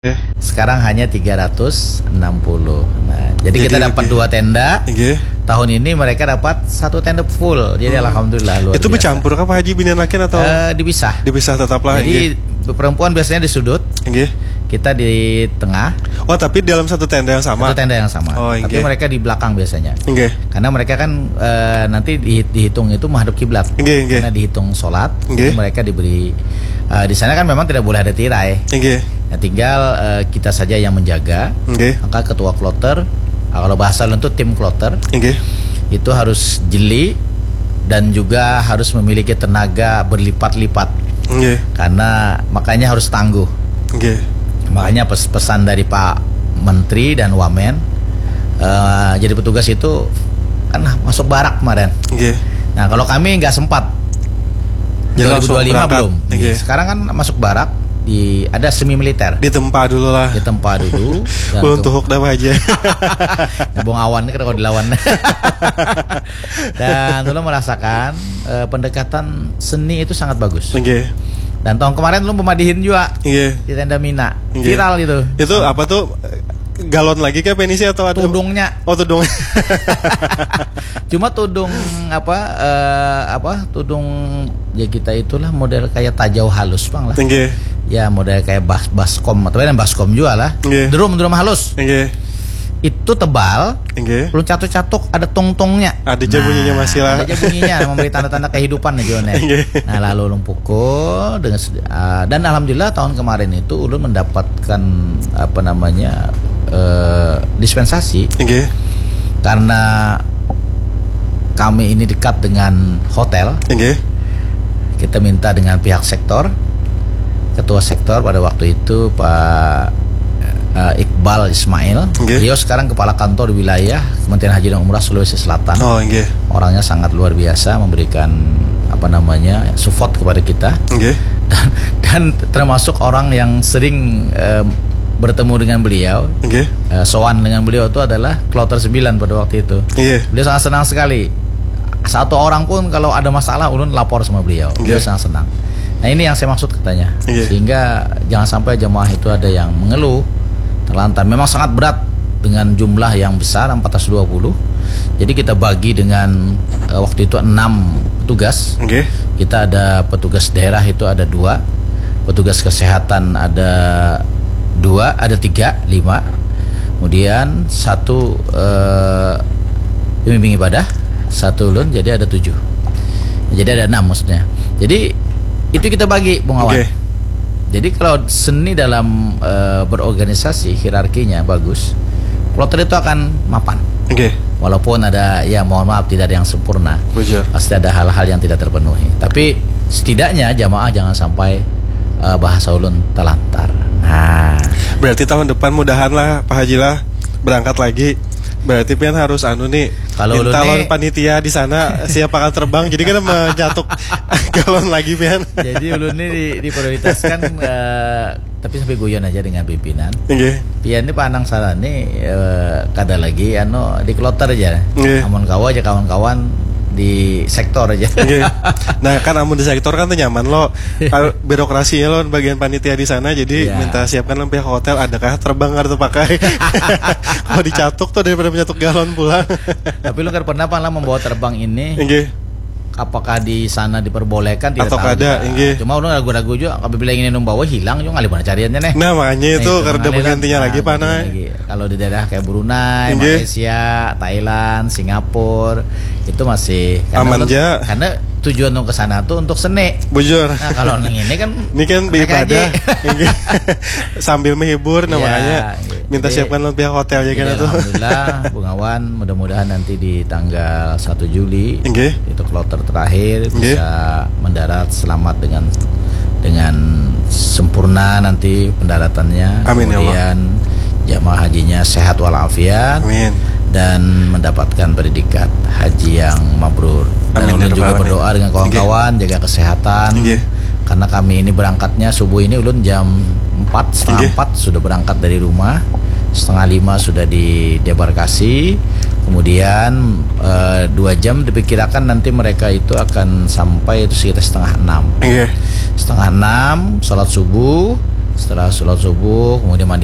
Sekarang hanya 360. Nah, jadi kita dapat 2 tenda. Tahun ini mereka dapat 1 tenda full. Jadi alhamdulillah luar Itu biasa. bercampur kah Pak Haji binian lakian atau dipisah? Dipisah tetaplah. Jadi perempuan biasanya di sudut. Kita di tengah. Oh, tapi dalam satu tenda yang sama. Satu tenda yang sama. Oh, tapi mereka di belakang biasanya. Karena mereka kan nanti dihitung itu menghadap kiblat. Karena dihitung sholat. Mereka diberi di sana kan memang tidak boleh ada tirai. Nah, tinggal kita saja yang menjaga. Maka ketua kloter, kalau bahasa lu itu tim kloter, itu harus jeli dan juga harus memiliki tenaga berlipat-lipat. Karena makanya harus tangguh. Makanya pesan dari Pak Menteri dan Wamen, jadi petugas itu kan masuk barak kemarin. Nah, kalau kami nggak sempat, 2025 belum. Sekarang kan masuk barak, ada semi militer. Ditempa dulu lah. Ditempa dulu. Belum tuhuk dah aja. Bung Awan ini kalau dilawan. Dan dulu merasakan pendekatan seni itu sangat bagus. Dan tahun kemarin lu memadihin juga di tenda Mina, viral gitu. Itu apa tuh? Galon lagi kayak penisi atau ada? Tudungnya. Oh, tudung. Cuma tudung tudung ya kita itulah model kayak tajau halus bang lah. Ya model kayak baskom atau yang baskom juga lah. Drum halus. Itu tebal, belum catuk-catuk, ada tong-tongnya. Ada bunyinya masih lah. Ada bunyinya, memberi tanda-tanda kehidupan nih Jone. Nah, lalu ulun pukul dengan dan alhamdulillah tahun kemarin itu ulun mendapatkan dispensasi. Karena kami ini dekat dengan hotel. Kita minta dengan pihak sektor, ketua sektor pada waktu itu Pak Iqbal Ismail. Beliau sekarang kepala kantor wilayah Kementerian Haji dan Umrah Sulawesi Selatan. Orangnya sangat luar biasa, memberikan support kepada kita. Dan termasuk orang yang sering bertemu dengan beliau. Sowan dengan beliau itu adalah Kloter 9 pada waktu itu. Beliau sangat senang sekali. Satu orang pun kalau ada masalah ulun lapor sama beliau. Beliau sangat senang. Nah, ini yang saya maksud katanya. Sehingga jangan sampai jemaah itu ada yang mengeluh terlantar. Memang sangat berat dengan jumlah yang besar 420. Jadi kita bagi dengan waktu itu 6 petugas. Kita ada petugas daerah itu ada 2, petugas kesehatan ada 2, ada 3, 5. Kemudian 1 pembimbing ibadah, 1 ulun, jadi ada 7. Jadi ada 6 maksudnya. Jadi itu kita bagi Bung Awan. Jadi kalau seni dalam berorganisasi hierarkinya bagus, kloter itu akan mapan. Walaupun ada, ya mohon maaf tidak ada yang sempurna. Pasti ada hal-hal yang tidak terpenuhi. Tapi setidaknya jamaah jangan sampai bahasa ulun telantar. Nah, berarti tahun depan mudahan lah Pak Haji lah berangkat lagi. Berarti pian harus kalau minta lawan panitia di sana siapa akan terbang. Jadi kan mencatuk galon lagi pian. Jadi ulun ini diprioritaskan tapi sampai guyon aja dengan pimpinan. Pian ini panang salah nih kada lagi di kloter aja. Amun aja kawan-kawan di sektor aja. Nah, kan amun di sektor kan tuh nyaman lo. Birokrasinya lo bagian panitia di sana, jadi minta siapkan lo pihak hotel adakah terbang kartu pakai. Kalau dicatuk tuh daripada mencatuk galon pulang. Tapi lo kan pernah membawa terbang ini? Apakah di sana diperbolehkan tidak atau tahu ada? Cuma udah ragu-ragu juga apabila ingin membawa hilang juga ngalih mana cariannya nih. Nah, makanya itu karena penggantinya lagi panah. Kalau di daerah kayak Brunei, Malaysia, Thailand, Singapura itu masih aman aja. Karena tujuan ke sana tuh untuk seni. Bujur. Nah, kalau ini kan beribadah. Sambil menghibur namanya. Minta siapkan lo pihak hotel ya kan itu. Alhamdulillah Bung Awan, mudah-mudahan nanti di tanggal 1 Juli itu kloter terakhir bisa mendarat selamat dengan sempurna nanti pendaratannya. Kemudian jamaah hajinya sehat walafiat. Dan mendapatkan predikat haji yang mabrur. Dan ulun juga berdoa dengan kawan-kawan jaga kesehatan. Karena kami ini berangkatnya subuh ini ulun jam 4, setengah 4 sudah berangkat dari rumah, setengah 5 sudah di debarkasi. Kemudian 2 jam diperkirakan nanti mereka itu akan sampai itu sekitar setengah 6. Setengah 6 sholat subuh. Setelah sholat subuh kemudian mandi